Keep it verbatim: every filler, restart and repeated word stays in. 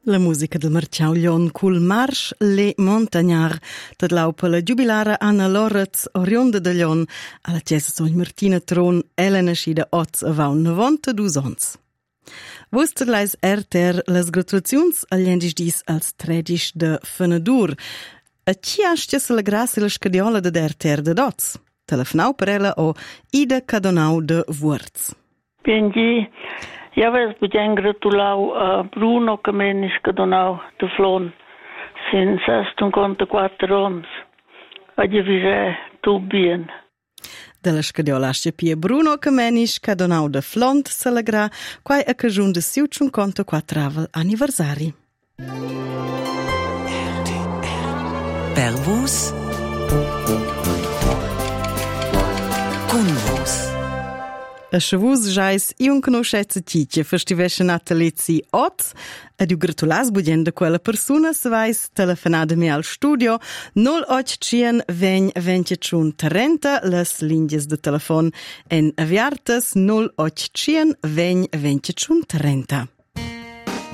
La musica del Marciau Lion cul Marsch le Montagnar, tad laupa la giubilara Anna Loretz orionda de Lion, alla chiesa Sogn Martina Tron, ella nascida oz avau novantadus ons. Vostra lais erter las gratulaziuns agliendis dis als tredis de Fenadur. A chi astia se la grassa la scadiola de erter de dots? Telefonau per ella o Ida Cadonau de Wurz. Piengi, ja ves budem gratulau a Bruno Kamenis Cadonau de Flon, sin sessantaquattro ans. Adje vise tu bien. De la scadiola astia pia Bruno Kamenis Cadonau de Flon celegra quai a cajun de siu cinquantaquattr anniversari. Per vos con vos. A chavus jais i un conoscezza titia festivesce natalizzi oz, ed u gratulas budien de quella persona se vais telefonademi al studio null otto cien vegn ventitun trenta las linjas de telefon en aviartas null otto cien vegn ventitun trenta.